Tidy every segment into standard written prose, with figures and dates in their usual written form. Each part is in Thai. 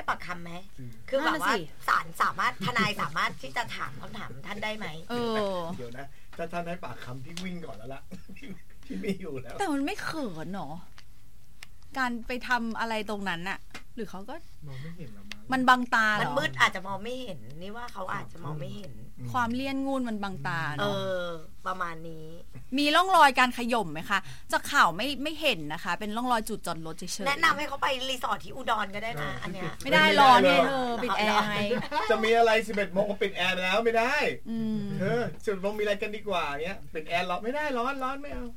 ปากคำไหมคือแบบว่าศาลสามารถทนายสามารถที่จะถามคำถามท่านได้ไหมเดี๋ยวนะถ้าท่านให้ปากคำพี่วิ่งก่อนแล้วล่ะพี่ไม่อยู่แล้วแต่มันไม่เขินหรอการไปทำอะไรตรงนั้นน่ะหรือเขาก็มองไม่เห็นหรอมันบังตามันมืดอาจจะมองไม่เห็นนี่ว่าเขาอาจจะมองไม่เห็นความเลี่ยนงูนมันบังตาเนาะประมาณนี้มีร่องรอยการขย่มไหมคะจากข่าวไม่เห็นนะคะเป็นร่องรอยจุดจอดรถเฉยๆแนะนำให้เขาไปรีสอร์ทที่อุดรก็ได้นะอันเนี้ยไม่ได้ร้อนเนี่ยปิดแอร์ไงจะมีอะไร 11 โมงก็ปิดแอร์แล้วไม่ได้11 โมงมีอะไรกันดีกว่าเนี้ยปิดแอร์ร้อนไม่ได้ร้อนไม่เอา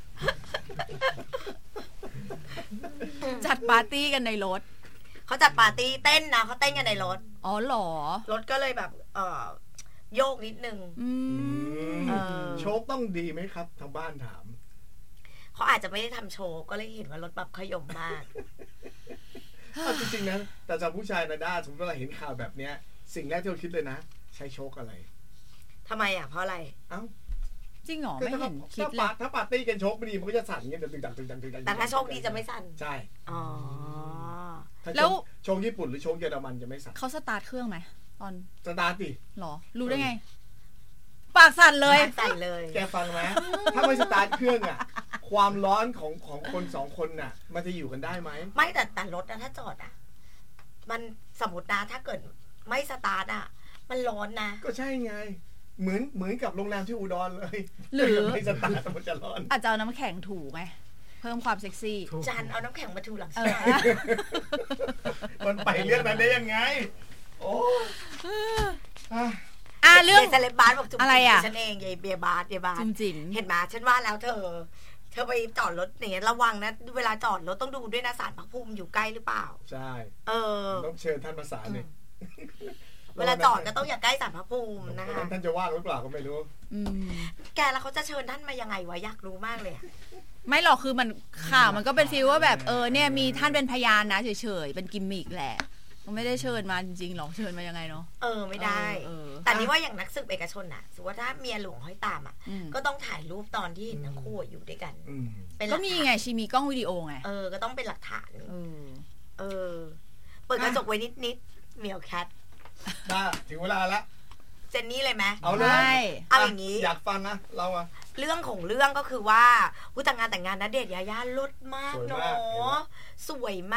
จัดปาร์ตี้กันในรถเขาจัดปาร์ตี้เต้นนะเขาเต้นกันในรถอ๋อหรอรถก็เลยแบบโยกนิดนึงโชคต้องดีไหมครับทางบ้านถามเขาอาจจะไม่ได้ทำโชว์ก็เลยเห็นว่ารถแบบขย่มมากจริงๆนะแต่สำหรับผู้ชายนะด้าสมมติเราเห็นข่าวแบบเนี้ยสิ่งแรกที่เราคิดเลยนะใช้โชคอะไรทำไมอ่ะเพราะอะไรจริงหรอไม่เห็นคิดเลยถ้าปาร์ตี้กันโชคไม่ดีมันก็จะสั่นเงี้ยตึงแต่ถ้าโชคดีจะไม่สั่นใช่อ๋อแล้วโชคญี่ปุ่นหรือโชคเยอรมันจะไม่สั่นเขาสตาร์ทเครื่องไหมตอนสตาร์ทดิหรอรู้ได้ไงปากสั่นเลยสั่นเลยแกฟังไหมถ้าไม่สตาร์ทเครื่องอ่ะความร้อนของคนสองคนน่ะมันจะอยู่กันได้ไหมไม่แต่รถนะถ้าจอดอ่ะมันสมมตินะถ้าเกิดไม่สตาร์ทอ่ะมันร้อนนะก็ใช่ไงเหมือนกับโรงแรมที่อุดรเลยหรือไม่สตาร์ทมันจะร้อนอาจจะเอาน้ำแข็งถูไงเพิ่มความเซ็กซี่จันเอาน้ำแข็งมาถูหลังมันไปเรื่องนั้นได้ยังไงโอ้เรื่องเซเลบบาร์บอกจุ๊บอะไรอ่ะฉันเองยายเบียร์บาร์จุ๊บจิ๋มเห็นไหมฉันว่าแล้วเธอไปจอดรถเนี่ยระวังนะเวลาจอดรถต้องดูด้วยนะศาลพระภูมิอยู่ใกล้หรือเปล่าใช่ต้องเชิญท่านมาศาลเนี่ยเวลาจอดก็ต้องอย่าใกล้ศาลพระภูมินะคะท่านจะว่างหรือเปล่าก็ไม่รู้แกแล้วเขาจะเชิญท่านมายังไงวะอยากรู้มากเลยไม่หรอกคือมันข่าวมันก็เป็นฟีลว่าแบบเนี่ยมีท่านเป็นพยานนะเฉยๆเป็นกิมมิกแหละมันไม่ได้เชิญมาจริงๆหรอกเชิญมายังไงเนาะไม่ได้แต่นี่ว่าอย่างนักสืบเอกชนน่ะสมมติว่าถ้าเมียหลวงห้อยตามก็ต้องถ่ายรูปตอนที่เห็นทั้งคู่อยู่ด้วยกันก็มีไงชีมีกล้องวิดีโอไงก็ต้องเป็นหลักฐานเปิดกระจกไว้นิดเมียวแคทได้ถึงเวลาละเจนนี่เลยไหมเอาเลยเอาอย่างนี้อยากฟังนะเราเรื่องของเรื่องก็คือว่าผู้แต่งงานนะเดชน์ยาย่าลดมากเนาะสวยมาก